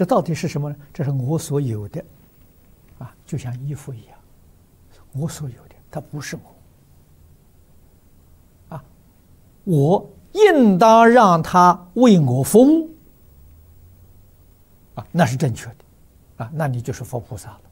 这到底是什么呢？这是我所有的，啊，就像衣服一样，我所有的，它不是我，啊，我应当让它为我服务，啊，那是正确的，啊，那你就是佛菩萨了。